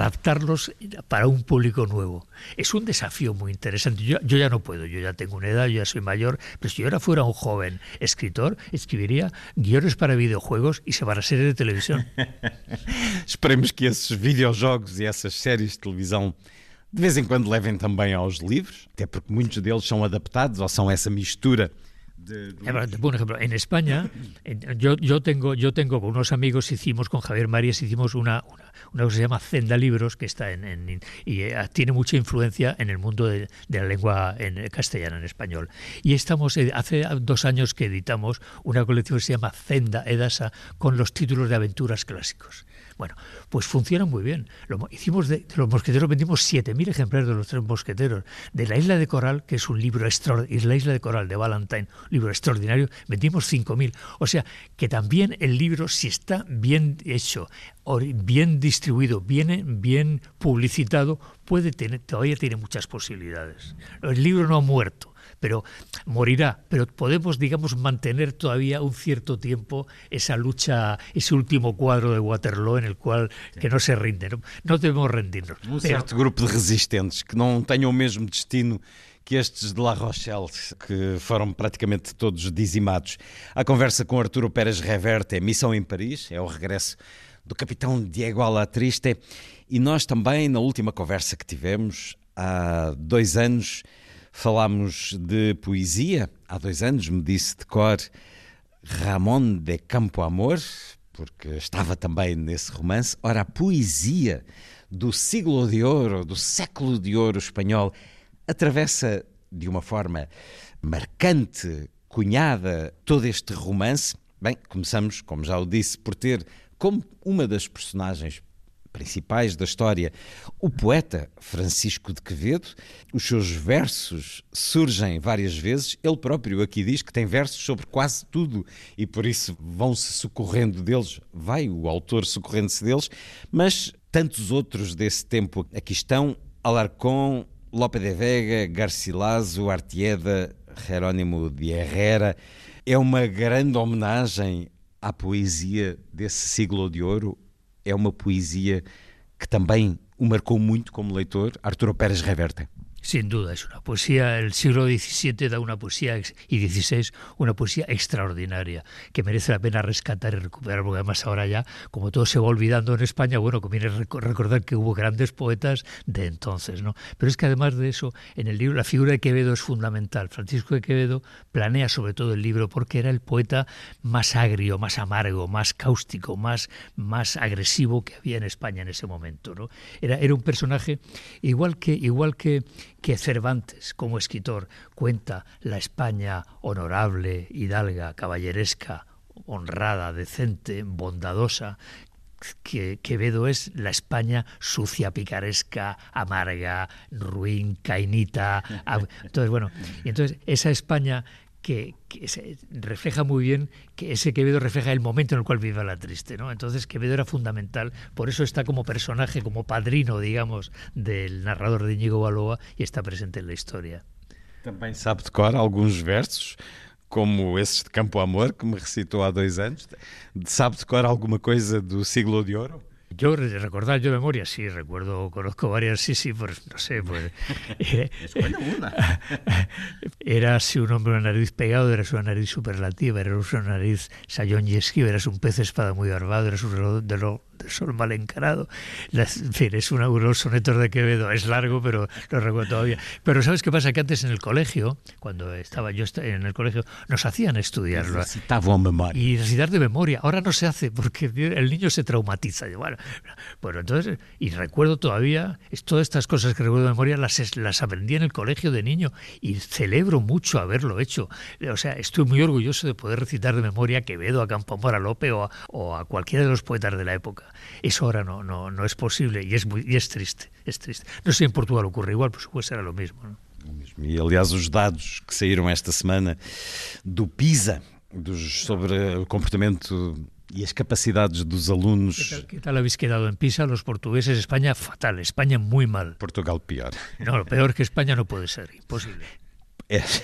adaptarlos para un público nuevo. Es un desafío muy interesante. Yo ya no puedo, yo ya tengo una edad, yo ya soy mayor, pero si yo ahora fuera un joven escritor, escribiria guiones para videojuegos e para séries de televisão. Esperemos que esses videojogos e essas séries de televisão de vez em quando levem também aos livros, até porque muitos deles são adaptados ou são essa mistura de por ejemplo, en España, yo tengo con unos amigos, hicimos con Javier Marías, hicimos una cosa que se llama Zenda Libros, que está tiene mucha influencia en el mundo de la lengua en castellana, en español. Y hace 2 años que editamos una colección que se llama Zenda Edasa, con los títulos de aventuras clásicos. Bueno, pues funciona muy bien. Hicimos de los mosqueteros, vendimos 7.000 ejemplares de los 3 mosqueteros. De La Isla de Coral, que es un libro extraordinario, La Isla de Coral de Valentine, un libro extraordinario, vendimos 5.000. O sea, que también el libro, si está bien hecho, bien distribuido, bien publicitado, todavía tiene muchas posibilidades. El libro no ha muerto, pero morirá, pero podemos, digamos, mantener todavía un cierto tiempo esa lucha, ese último cuadro de Waterloo en el cual que no se rinde, no debemos rendirnos. Certo grupo de resistentes que não tenham o mesmo destino que estes de La Rochelle, que foram praticamente todos dizimados. A conversa com Arturo Pérez Reverte é Missão em Paris, é o regresso do capitão Diego Alatriste, e nós também, na última conversa que tivemos, há 2 anos, falámos de poesia. Há 2 anos me disse de cor Ramón de Campo Amor, porque estava também nesse romance. Ora, a poesia do siglo de ouro, do século de ouro espanhol, atravessa de uma forma marcante, cunhada, todo este romance. Bem, começamos, como já o disse, por ter como uma das personagens principais da história o poeta Francisco de Quevedo. Os seus versos surgem várias vezes. Ele próprio aqui diz que tem versos sobre quase tudo e por isso vão-se socorrendo deles, vai o autor socorrendo-se deles, mas tantos outros desse tempo aqui estão: Alarcón, Lope de Vega, Garcilaso, Artieda, Jerónimo de Herrera. É uma grande homenagem à poesia desse siglo de ouro. É uma poesia que também o marcou muito como leitor, Arturo Pérez Reverte. Sin duda, es una poesía, el siglo XVII da una poesía, y XVI, una poesía extraordinaria, que merece la pena rescatar y recuperar, porque además ahora ya, como todo se va olvidando en España, bueno, conviene recordar que hubo grandes poetas de entonces, ¿no? Pero es que además de eso, en el libro, la figura de Quevedo es fundamental. Francisco de Quevedo planea sobre todo el libro porque era el poeta más agrio, más amargo, más cáustico, más agresivo que había en España en ese momento, ¿no? Era un personaje igual que Cervantes, como escritor, cuenta la España honorable, hidalga, caballeresca, honrada, decente, bondadosa. Que Quevedo es la España sucia, picaresca, amarga, ruin, cainita. Entonces, bueno, esa España que refleja muy bien, que ese Quevedo refleja el momento en el cual vive Alatriste, ¿no? Entonces Quevedo era fundamental, por eso está como personaje, como padrino, digamos, del narrador de Íñigo Balboa y está presente en la historia. Também sabe de cor alguns versos, como esses de Campo Amor, que me recitou há 2 anos. Sabe de cor alguma coisa do siglo de ouro? Yo recordar yo de memoria, sí, conozco varias, sí, pues no sé, pues Escuela una. Era si un hombre una nariz pegado, eras una nariz superlativa, eras una nariz sayón y esquiva, eras un pez espada muy barbado, eras un reloj de sol mal encarado. En fin, es unos sonetos de Quevedo, es largo, pero lo recuerdo todavía. Pero ¿sabes qué pasa? Que antes en el colegio, cuando estaba yo en el colegio, nos hacían estudiarlo. Recitaban memoria. Y recitar de memoria. Ahora no se hace porque el niño se traumatiza. Bueno, entonces, y recuerdo todavía, todas estas cosas que recuerdo de memoria las aprendí en el colegio de niño y celebro mucho haberlo hecho. O sea, estoy muy orgulloso de poder recitar de memoria a Quevedo, a Campo Amor, a Lope o a cualquiera de los poetas de la época. Eso ahora no es posible y es triste, es triste. No sé si en Portugal ocurre igual, por supuesto era lo mismo, ¿no? E aliás os dados que saíram esta semana do PISA, sobre o comportamento y las capacidades de los alunos. ¿Qué tal habéis quedado en PISA? Los portugueses, España fatal, España muy mal. Portugal peor. No, lo peor que España no puede ser, imposible.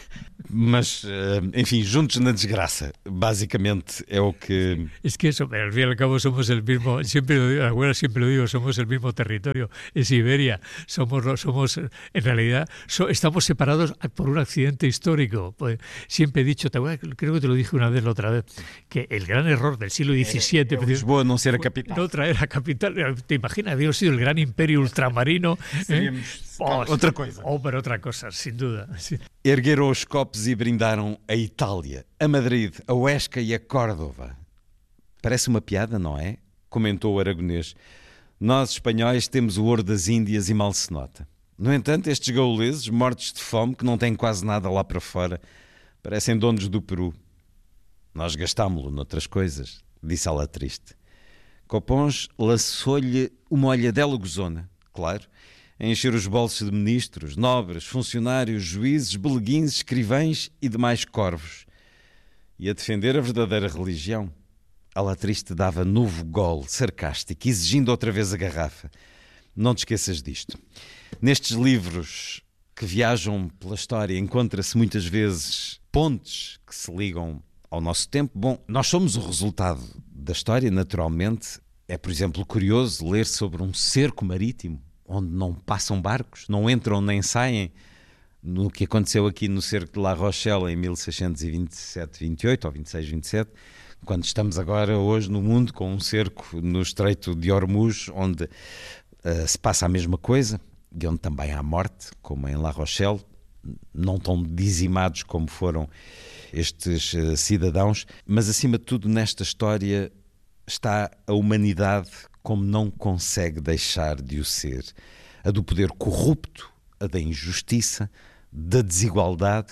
Mas, enfim, juntos na desgraça, basicamente é o que... Es que eso, pero al fin y al cabo somos el mismo, siempre lo digo, abuela siempre lo digo, somos el mismo territorio, es Siberia, somos en realidad, estamos separados por un accidente histórico. Pues, siempre he dicho, creo que te lo dije una vez la otra vez, que el gran error del siglo XVII... Lisboa no ser a capital. No traer a capital, te imaginas, había sido el gran imperio ultramarino... Outra coisa. Pero otra cosa, sin duda. Sí. Ergueram os copos e brindaram a Itália, a Madrid, a Huesca e a Córdoba. Parece uma piada, não é? Comentou o aragonês. Nós, espanhóis, temos o ouro das Índias e mal se nota. No entanto, estes gauleses, mortos de fome, que não têm quase nada lá para fora, parecem donos do Peru. Nós gastámo-lo noutras coisas, disse ela triste. Copons laçou-lhe uma olhadela gozona, claro, a encher os bolsos de ministros, nobres, funcionários, juízes, beleguins, escrivães e demais corvos. E a defender a verdadeira religião. Ela triste dava novo gole, sarcástico, exigindo outra vez a garrafa. Não te esqueças disto. Nestes livros que viajam pela história, encontra-se muitas vezes pontes que se ligam ao nosso tempo. Bom, nós somos o resultado da história, naturalmente. É, por exemplo, curioso ler sobre um cerco marítimo, onde não passam barcos, não entram nem saem, no que aconteceu aqui no cerco de La Rochelle em 1627-28 ou 26-27, quando estamos agora, hoje, no mundo, com um cerco no Estreito de Hormuz, onde se passa a mesma coisa, e onde também há morte, como em La Rochelle, não tão dizimados como foram estes cidadãos, mas acima de tudo nesta história está a humanidade como não consegue deixar de o ser. A do poder corrupto, a da injustiça, da desigualdade.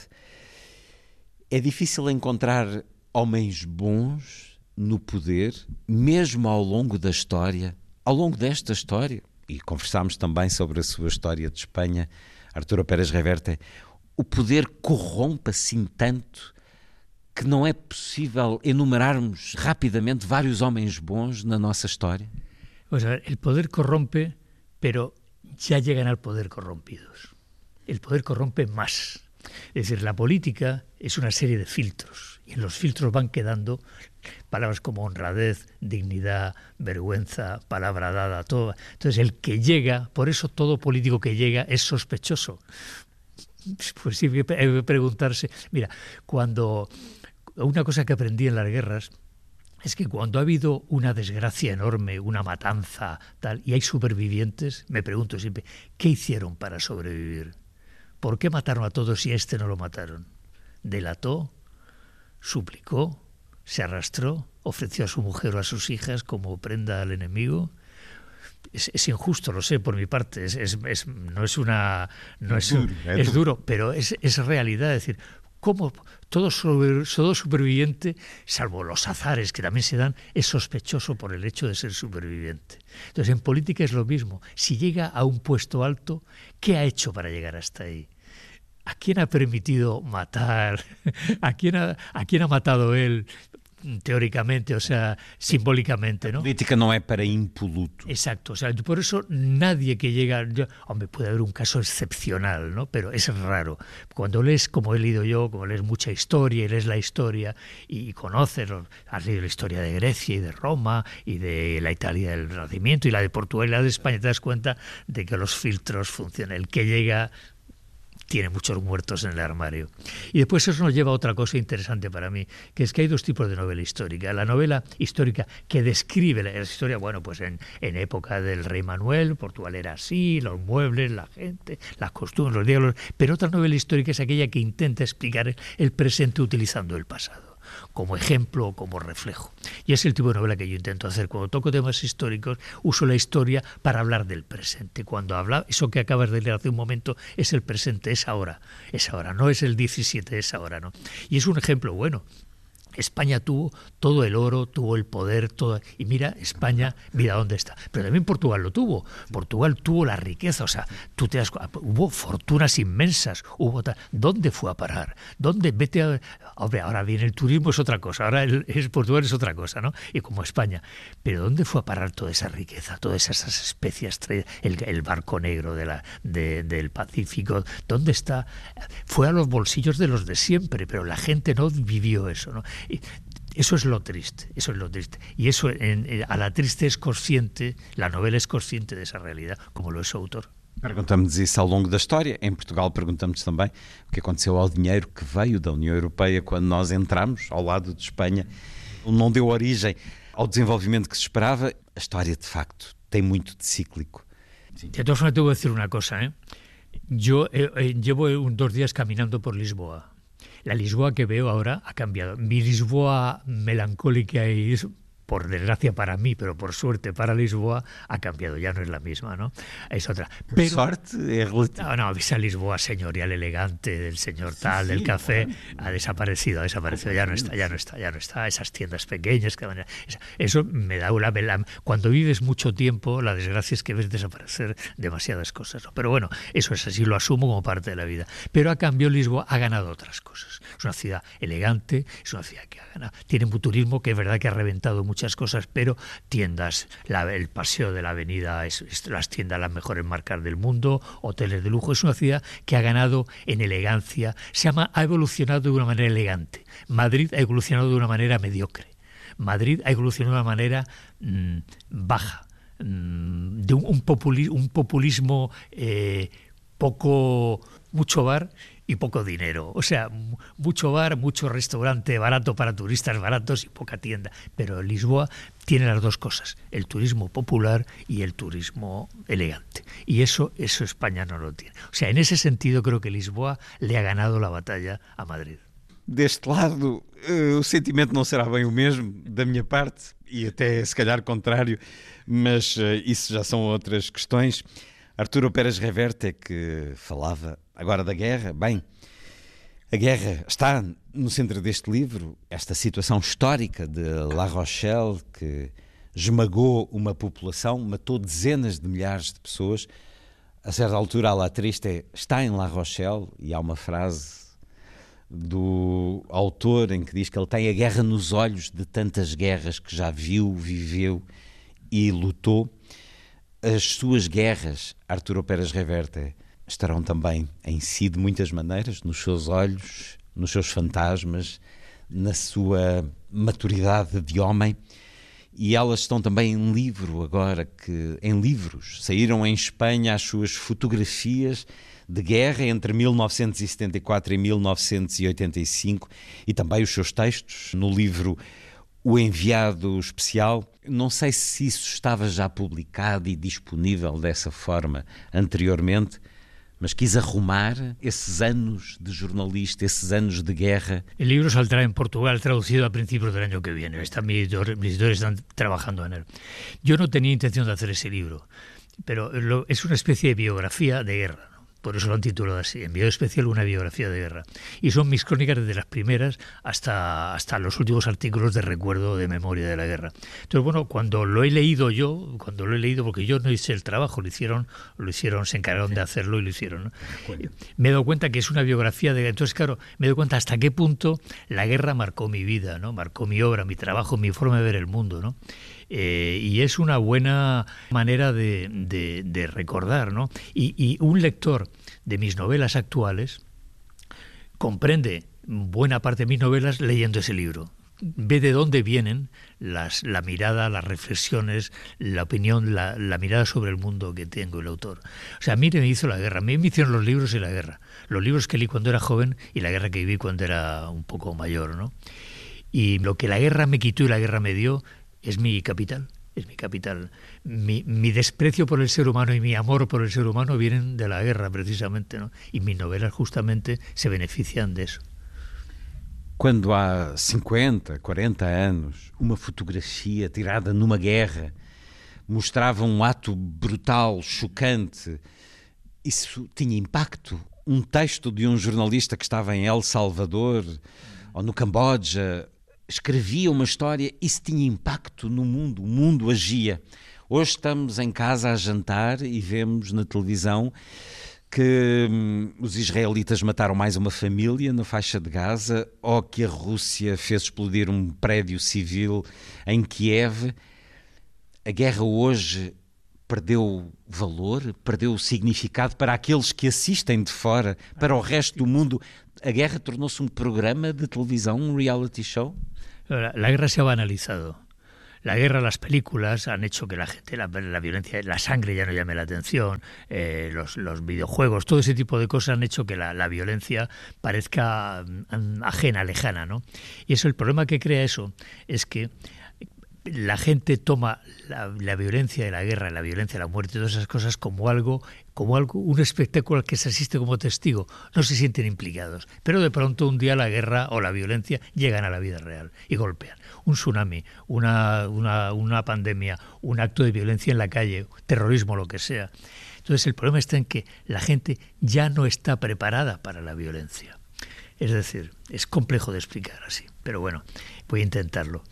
É difícil encontrar homens bons no poder, mesmo ao longo da história, ao longo desta história, e conversámos também sobre a sua história de Espanha, Arturo Pérez Reverte, o poder corrompe assim tanto que não é possível enumerarmos rapidamente vários homens bons na nossa história? Pues a ver, el poder corrompe, pero ya llegan al poder corrompidos. El poder corrompe más. Es decir, la política es una serie de filtros y en los filtros van quedando palabras como honradez, dignidad, vergüenza, palabra dada, todo. Entonces el que llega, por eso todo político que llega es sospechoso. Pues sí, hay que preguntarse. Mira, una cosa que aprendí en las guerras es que cuando ha habido una desgracia enorme, una matanza, tal, y hay supervivientes, me pregunto siempre, ¿qué hicieron para sobrevivir? ¿Por qué mataron a todos y a este no lo mataron? ¿Delató? ¿Suplicó? ¿Se arrastró? ¿Ofreció a su mujer o a sus hijas como prenda al enemigo? Es injusto, lo sé por mi parte, es duro, pero es realidad, es decir, ¿cómo todo superviviente, salvo los azares que también se dan, es sospechoso por el hecho de ser superviviente? Entonces, en política es lo mismo. Si llega a un puesto alto, ¿qué ha hecho para llegar hasta ahí? ¿A quién ha permitido matar? ¿A quién ha matado él? Teóricamente, o sea, simbólicamente, ¿no? La política no es para impoluto. Exacto, o sea, por eso nadie que llega, hombre, puede haber un caso excepcional, ¿no? Pero es raro. Cuando lees, como he leído yo, como lees mucha historia y lees la historia y conoces, has leído la historia de Grecia y de Roma y de la Italia del Renacimiento y la de Portugal y la de España, te das cuenta de que los filtros funcionan. El que llega tiene muchos muertos en el armario. Y después eso nos lleva a otra cosa interesante para mí, que es que hay dos tipos de novela histórica. La novela histórica que describe la historia, bueno, pues en época del rey Manuel, Portugal era así, los muebles, la gente, las costumbres, los diálogos, pero otra novela histórica es aquella que intenta explicar el presente utilizando el pasado como ejemplo o como reflejo. Y es el tipo de novela que yo intento hacer. Cuando toco temas históricos, uso la historia para hablar del presente. Cuando habla, eso que acabas de leer hace un momento, es el presente, es ahora, no es el 17, es ahora, ¿no? Y es un ejemplo bueno. España tuvo todo el oro, tuvo el poder, todo, y mira, España, mira dónde está. Pero también Portugal lo tuvo. Portugal tuvo la riqueza, o sea, hubo fortunas inmensas, ¿dónde fue a parar? ¿Dónde? Hombre, ahora viene el turismo, es otra cosa, ahora Portugal es otra cosa, ¿no? Y como España. Pero ¿dónde fue a parar toda esa riqueza, todas esas especias, el barco negro del Pacífico? ¿Dónde está? Fue a los bolsillos de los de siempre, pero la gente no vivió eso, ¿no? Eso es lo triste, eso es lo triste. Y eso a la triste es consciente, la novela es consciente de esa realidad, como lo es su autor. Perguntamos isso ao longo da história. Em Portugal perguntamos também o que aconteceu ao dinheiro que veio da União Europeia quando nós entramos ao lado de Espanha. Não deu origem ao desenvolvimento que se esperava. A história, de facto, tem muito de cíclico. De todas formas, te voy a decir una cosa, ¿eh? Yo llevo 2 días caminando por Lisboa. La Lisboa que veo ahora ha cambiado. Mi Lisboa melancólica y por desgracia para mí, pero por suerte para Lisboa, ha cambiado, ya no es la misma, ¿no? Es otra. Por suerte es relativo. No, esa Lisboa señorial, elegante, del señor tal, del café, ha desaparecido, ya no está. Esas tiendas pequeñas, eso me da una vela. Cuando vives mucho tiempo, la desgracia es que ves desaparecer demasiadas cosas, ¿no? Pero bueno, eso es así, lo asumo como parte de la vida. Pero a cambio Lisboa ha ganado otras cosas. Es una ciudad elegante, es una ciudad que ha ganado. Tiene un turismo que es verdad que ha reventado muchas cosas, pero tiendas, el paseo de la avenida, las tiendas las mejores marcas del mundo, hoteles de lujo. Es una ciudad que ha ganado en elegancia, ha evolucionado de una manera elegante. Madrid ha evolucionado de una manera mediocre. Madrid ha evolucionado de una manera baja, de un populismo mucho bar y poco dinero. O sea, mucho bar, mucho restaurante barato para turistas baratos y poca tienda. Pero Lisboa tiene las dos cosas, el turismo popular y el turismo elegante. Y eso España no lo tiene. O sea, en ese sentido creo que Lisboa le ha ganado la batalla a Madrid. Deste lado, o sentimento não será bem o mesmo, da minha parte, e até se calhar contrário, mas isso já são outras questões. Arturo Pérez Reverte é que falava agora da guerra. Bem, a guerra está no centro deste livro, esta situação histórica de La Rochelle, que esmagou uma população, matou dezenas de milhares de pessoas. A certa altura, a atriz está em La Rochelle e há uma frase do autor em que diz que ele tem a guerra nos olhos de tantas guerras que já viu, viveu e lutou. As suas guerras, Arturo Pérez Reverte, estarão também em si de muitas maneiras, nos seus olhos, nos seus fantasmas, na sua maturidade de homem, e elas estão também em livro agora, em livros, saíram em Espanha as suas fotografias de guerra entre 1974 e 1985 e também os seus textos no livro O Enviado Especial. Não sei se isso estava já publicado e disponível dessa forma anteriormente, mas quis arrumar esses anos de jornalista, esses anos de guerra. El libro saldrá en Portugal traducido a principios del año que viene. Mis editores están trabajando en él. Yo no tenía intención de hacer ese libro, pero es una especie de biografía de guerra. Por eso lo han titulado así, Enviado Especial, una biografía de guerra. Y son mis crónicas desde las primeras hasta los últimos artículos de recuerdo, de memoria de la guerra. Entonces, bueno, cuando lo he leído, porque yo no hice el trabajo, lo hicieron, se encargaron de hacerlo y lo hicieron, ¿no? Me he dado cuenta que es una biografía de guerra. Entonces, claro, me he dado cuenta hasta qué punto la guerra marcó mi vida, ¿no? Marcó mi obra, mi trabajo, mi forma de ver el mundo, ¿no? Y es una buena manera de recordar, ¿no? Y un lector de mis novelas actuales comprende buena parte de mis novelas leyendo ese libro. Ve de dónde vienen la mirada, las reflexiones, la opinión, la mirada sobre el mundo que tengo el autor. O sea, a mí me hizo la guerra, a mí me hicieron los libros y la guerra. Los libros que leí cuando era joven y la guerra que viví cuando era un poco mayor, ¿no? Y lo que la guerra me quitó y la guerra me dio es mi capital. Es mi capital. Mi desprecio por el ser humano y mi amor por el ser humano vienen de la guerra, precisamente, ¿no? Y mis novelas justamente se benefician de eso. Quando há 50, 40 anos, uma fotografia tirada numa guerra mostrava um ato brutal, chocante, isso tinha impacto. Um texto de um jornalista que estava em El Salvador ou no Camboja escrevia uma história, isso tinha impacto no mundo, o mundo agia. Hoje estamos em casa a jantar e vemos na televisão que os israelitas mataram mais uma família na faixa de Gaza, ou que a Rússia fez explodir um prédio civil em Kiev. A guerra hoje perdeu valor, perdeu significado para aqueles que assistem de fora, para o resto do mundo. A guerra tornou-se um programa de televisão, um reality show? La guerra se ha banalizado. La guerra, las películas han hecho que la gente, la violencia, la sangre ya no llame la atención, los videojuegos, todo ese tipo de cosas han hecho que la violencia parezca ajena, lejana, ¿no? Y eso, el problema que crea eso es que la gente toma la violencia de la guerra, la violencia, la muerte, todas esas cosas como algo, un espectáculo al que se asiste como testigo. No se sienten implicados. Pero de pronto un día la guerra o la violencia llegan a la vida real y golpean. Un tsunami, una pandemia, un acto de violencia en la calle, terrorismo, lo que sea. Entonces el problema está en que la gente ya no está preparada para la violencia. Es decir, es complejo de explicar así, pero bueno, voy a intentarlo.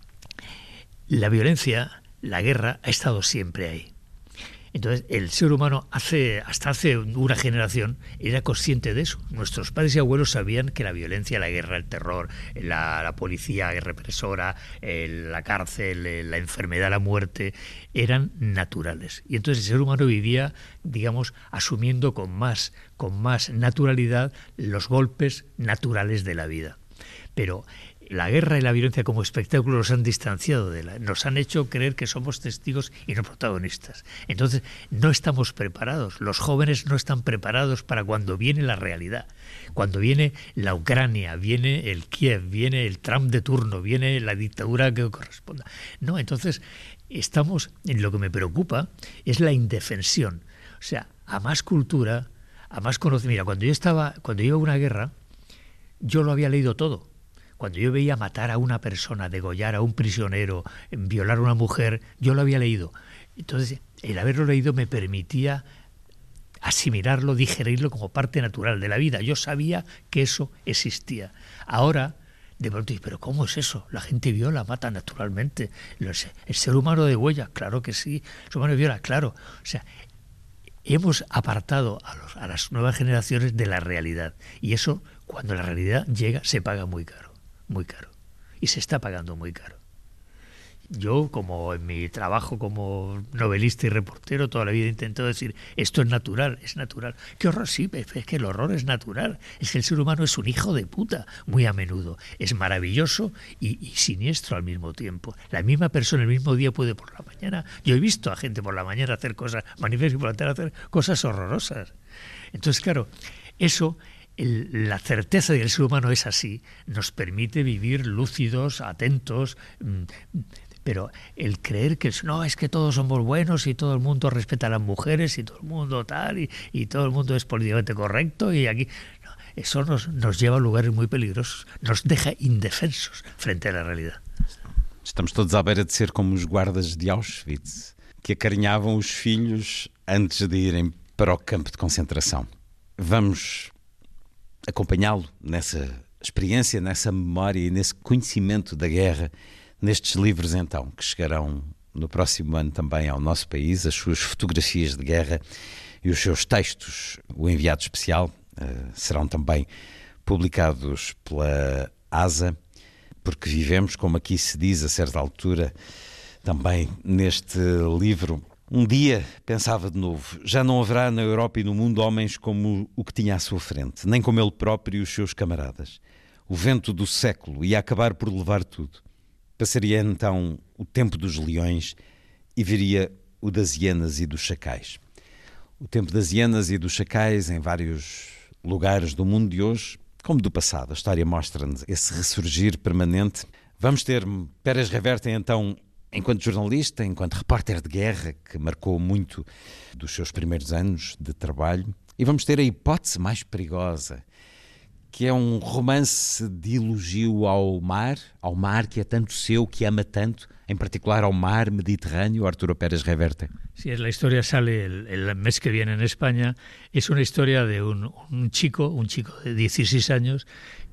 La violencia, la guerra, ha estado siempre ahí. Entonces, el ser humano hasta hace una generación era consciente de eso. Nuestros padres y abuelos sabían que la violencia, la guerra, el terror, la policía represora, la cárcel, la enfermedad, la muerte, eran naturales. Y entonces el ser humano vivía, digamos, asumiendo con más naturalidad los golpes naturales de la vida. Pero la guerra y la violencia como espectáculo nos han distanciado nos han hecho creer que somos testigos y no protagonistas. Entonces, no estamos preparados. Los jóvenes no están preparados para cuando viene la realidad. Cuando viene la Ucrania, viene el Kiev, viene el Trump de turno, viene la dictadura que corresponda. No, entonces, en lo que me preocupa es la indefensión. O sea, a más cultura, a más conocimiento. Mira, cuando yo iba a una guerra, yo lo había leído todo. Cuando yo veía matar a una persona, degollar a un prisionero, violar a una mujer, yo lo había leído. Entonces, el haberlo leído me permitía asimilarlo, digerirlo como parte natural de la vida. Yo sabía que eso existía. Ahora, de pronto, ¿pero cómo es eso? La gente viola, mata naturalmente. ¿El ser humano de huella? Claro que sí. El ser humano viola, claro. O sea, hemos apartado a las nuevas generaciones de la realidad. Y eso, cuando la realidad llega, se paga muy caro. Muy caro. Y se está pagando muy caro. Yo, como en mi trabajo como novelista y reportero, toda la vida he intentado decir, esto es natural, es natural. ¡Qué horror! Sí, es que el horror es natural. Es que el ser humano es un hijo de puta, muy a menudo. Es maravilloso y siniestro al mismo tiempo. La misma persona el mismo día puede por la mañana... Yo he visto a gente por la mañana hacer cosas, manifestar y por la tarde hacer cosas horrorosas. Entonces, claro, eso... La certeza de que el ser humano es así nos permite vivir lúcidos, atentos, pero el creer que no, es que todos somos buenos y todo el mundo respeta a las mujeres y todo el mundo tal y todo el mundo es políticamente correcto y aquí... No, eso nos lleva a lugares muy peligrosos, nos deja indefensos frente a la realidad. Estamos todos à beira de ser como os guardas de Auschwitz, que acarinhavam os filhos antes de irem para o campo de concentração. Vamos acompanhá-lo nessa experiência, nessa memória e nesse conhecimento da guerra, nestes livros então, que chegarão no próximo ano também ao nosso país, as suas fotografias de guerra e os seus textos. O enviado especial serão também publicados pela ASA, porque vivemos, como aqui se diz a certa altura, também neste livro. Um dia, pensava de novo, já não haverá na Europa e no mundo homens como o que tinha à sua frente, nem como ele próprio e os seus camaradas. O vento do século ia acabar por levar tudo. Passaria então o tempo dos leões e viria o das hienas e dos chacais. O tempo das hienas e dos chacais em vários lugares do mundo de hoje, como do passado. A história mostra-nos esse ressurgir permanente. Vamos ter Pérez Reverte então, enquanto jornalista, enquanto repórter de guerra, que marcou muito dos seus primeiros anos de trabalho. E vamos ter a hipótese mais perigosa, que é um romance de elogio ao mar que é tanto seu, que ama tanto, en particular ao mar Mediterráneo, Arturo Pérez Reverte. Sí, la historia sale el mes que viene en España. Es una historia de un chico de 16 años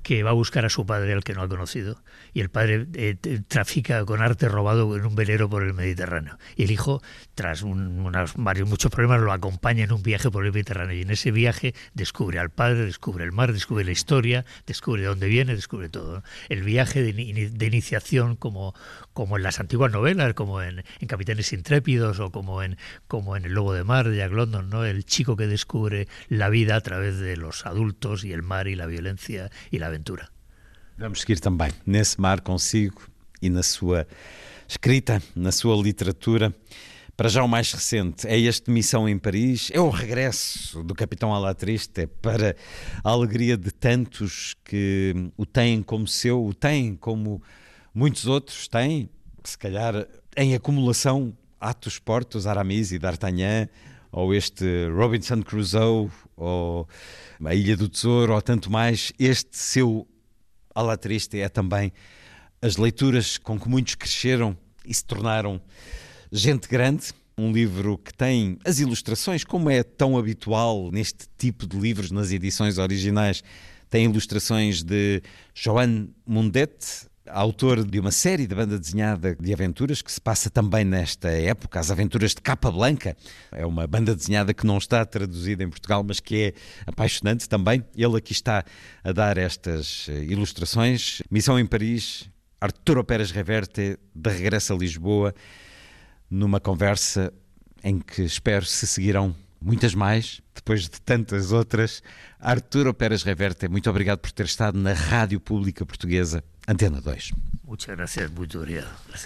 que va a buscar a su padre, al que no ha conocido, y el padre trafica con arte robado en un velero por el Mediterráneo. Y el hijo, tras muchos problemas, lo acompaña en un viaje por el Mediterráneo. Y en ese viaje descubre al padre, descubre el mar, descubre la historia, descubre de dónde viene, descubre todo, ¿no? El viaje de iniciación, como en las antiguas novelas, como en Capitanes Intrépidos o como en El Lobo de Mar de Jack London, ¿no? El chico que descubre la vida a través de los adultos y el mar y la violencia y la aventura. Vamos seguir também nesse mar consigo e na sua escrita, na sua literatura. Para já o mais recente é este Missão em Paris, é o regresso do Capitão à la Triste para a alegria de tantos que o têm como seu, o têm como muitos outros têm, se calhar em acumulação, Athos, Porthos, Aramis e D'Artagnan, ou este Robinson Crusoe, ou a Ilha do Tesouro, ou tanto mais. Este seu à la Triste é também as leituras com que muitos cresceram e se tornaram gente grande. Um livro que tem as ilustrações, como é tão habitual neste tipo de livros, nas edições originais, tem ilustrações de Joan Mundet, autor de uma série de banda desenhada de aventuras que se passa também nesta época, As Aventuras de Capa Blanca. É uma banda desenhada que não está traduzida em Portugal, mas que é apaixonante também. Ele aqui está a dar estas ilustrações. Missão em Paris, Arturo Pérez Reverte, de regresso a Lisboa, numa conversa em que espero se seguirão muitas mais, depois de tantas outras. Arturo Pérez Reverte, muito obrigado por ter estado na Rádio Pública Portuguesa, Antena 2. Muchas gracias, muito obrigado. Gracias.